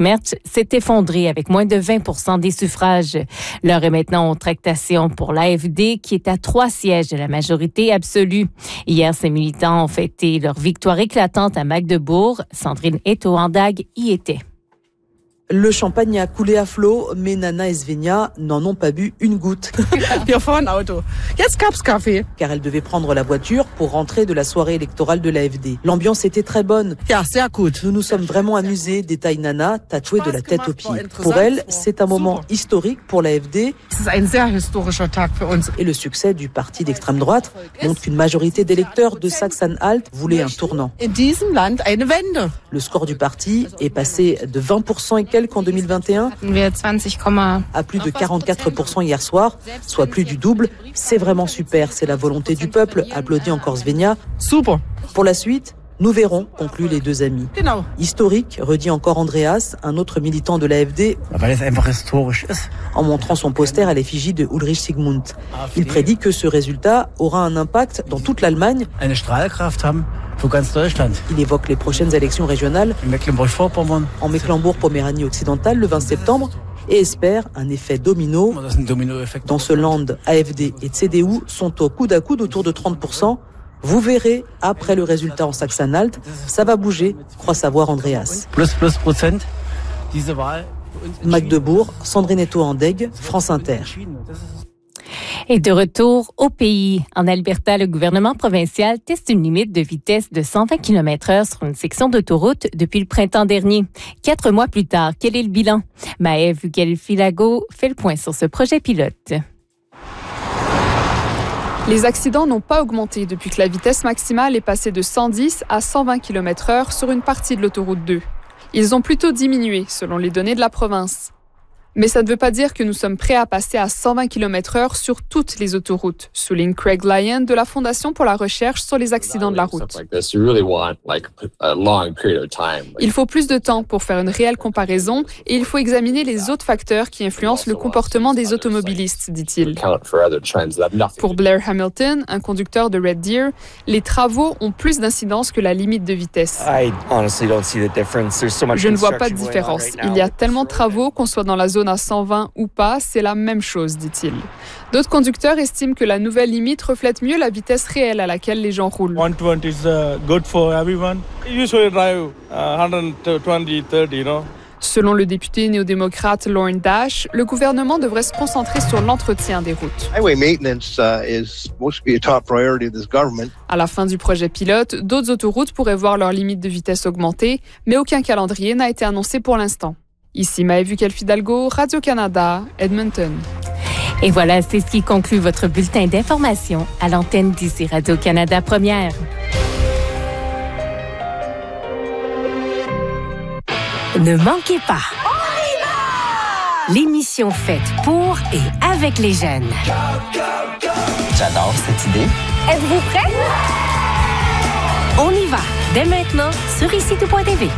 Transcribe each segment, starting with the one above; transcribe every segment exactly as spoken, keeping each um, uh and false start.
Mertz s'est effondré avec moins de vingt pour cent des suffrages. L'heure est maintenant aux tractations pour l'A F D qui est à trois sièges de la majorité absolue. Hier, ces militants ont fêté leur victoire éclatante à Magdebourg. Sandrine Etoandag y était. Le champagne a coulé à flot, mais Nana et Svenja n'en ont pas bu une goutte. Wir fahren Auto. Jetzt gab's Kaffee. Car elles devaient prendre la voiture pour rentrer de la soirée électorale de l'A F D. L'ambiance était très bonne. Ja, sehr gut. Nous nous sommes vraiment amusés, détaille Nana, tatouée de la tête aux pieds. Pour elle, c'est un moment historique pour l'A F D. Es ist ein sehr historischer Tag für uns. Et le succès du parti d'extrême droite montre qu'une majorité d'électeurs de Sachsen-Anhalt voulait un tournant. In diesem Land eine Wende. Le score du parti est passé de vingt pour cent et quelques en deux mille vingt et un à plus de quarante-quatre pour cent hier soir, soit plus du double. C'est vraiment super, c'est la volonté du peuple, applaudit encore Svenja. Super. Pour la suite, nous verrons, concluent les deux amis. Genau. Historique, redit encore Andreas, un autre militant de l'A F D, en montrant son poster à l'effigie de Ulrich Sigmund. Il prédit que ce résultat aura un impact dans toute l'Allemagne. Il évoque les prochaines élections régionales en Mecklembourg-Poméranie occidentale le vingt septembre et espère un effet domino. Dans ce land, A F D et C D U sont au coude à coude autour de trente pour cent. Vous verrez, après le résultat en Sachsen-Anhalt, ça va bouger, croit savoir Andreas. Plus, plus Prozent. Magdebourg, Sandrine Etoandag, France Inter. Et de retour au pays. En Alberta, le gouvernement provincial teste une limite de vitesse de cent vingt kilomètres heure sur une section d'autoroute depuis le printemps dernier. Quatre mois plus tard, quel est le bilan? Maëve Huguel-Filago fait le point sur ce projet pilote. Les accidents n'ont pas augmenté depuis que la vitesse maximale est passée de cent dix à cent vingt kilomètres heure sur une partie de l'autoroute deux. Ils ont plutôt diminué, selon les données de la province. Mais ça ne veut pas dire que nous sommes prêts à passer à cent vingt kilomètres heure sur toutes les autoroutes, souligne Craig Lyon de la Fondation pour la recherche sur les accidents de la route. Il faut plus de temps pour faire une réelle comparaison et il faut examiner les autres facteurs qui influencent le comportement des automobilistes, dit-il. Pour Blair Hamilton, un conducteur de Red Deer, les travaux ont plus d'incidence que la limite de vitesse. Je ne vois pas de différence. Il y a tellement de travaux qu'on soit dans la zone à cent vingt ou pas, c'est la même chose, dit-il. D'autres conducteurs estiment que la nouvelle limite reflète mieux la vitesse réelle à laquelle les gens roulent. one twenty is uh, good for everyone. Usually drive uh, one twenty, thirty, you know. Selon le député néo-démocrate Lauren Dash, le gouvernement devrait se concentrer sur l'entretien des routes. Highway maintenance uh, is supposed to be a top priority of this government. À la fin du projet pilote, d'autres autoroutes pourraient voir leur limite de vitesse augmenter, mais aucun calendrier n'a été annoncé pour l'instant. Ici Maëve Huguel-Fidalgo, Radio-Canada, Edmonton. Et voilà, c'est ce qui conclut votre bulletin d'information à l'antenne d'ici Radio-Canada Première. Ne manquez pas. On y va! L'émission faite pour et avec les jeunes. J'adore cette idée. Êtes-vous prêts? On y va, dès maintenant, sur ici tout point t v.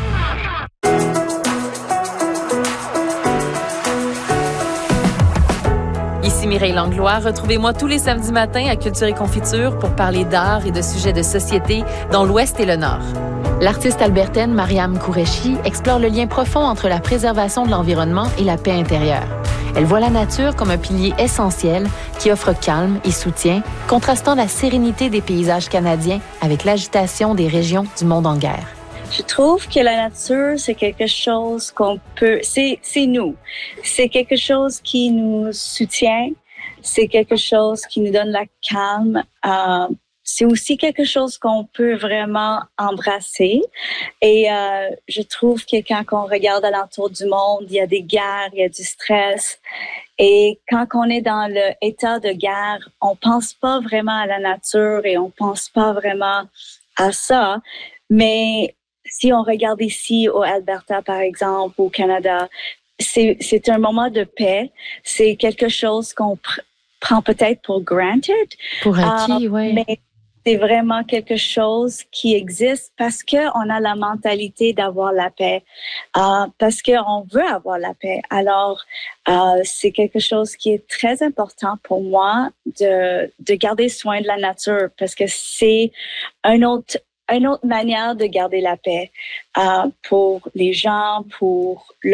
Ici Mireille Langlois. Retrouvez-moi tous les samedis matins à Culture et Confiture pour parler d'art et de sujets de société dans l'Ouest et le Nord. L'artiste albertaine Mariam Qureshi explore le lien profond entre la préservation de l'environnement et la paix intérieure. Elle voit la nature comme un pilier essentiel qui offre calme et soutien, contrastant la sérénité des paysages canadiens avec l'agitation des régions du monde en guerre. Je trouve que la nature, c'est quelque chose qu'on peut... C'est, c'est nous. C'est quelque chose qui nous soutient. C'est quelque chose qui nous donne la calme. Euh, c'est aussi quelque chose qu'on peut vraiment embrasser. Et euh, je trouve que quand on regarde alentour du monde, il y a des guerres, il y a du stress. Et quand on est dans l'état de guerre, on pense pas vraiment à la nature et on pense pas vraiment à ça. Mais si on regarde ici au Alberta, par exemple, au Canada, c'est, c'est un moment de paix. C'est quelque chose qu'on pr- prend peut-être pour granted. Pour acquis, euh, oui. Mais c'est vraiment quelque chose qui existe parce qu'on a la mentalité d'avoir la paix, euh, parce qu'on veut avoir la paix. Alors, euh, c'est quelque chose qui est très important pour moi de, de garder soin de la nature parce que c'est un autre une autre manière de garder la paix euh, pour les gens, pour le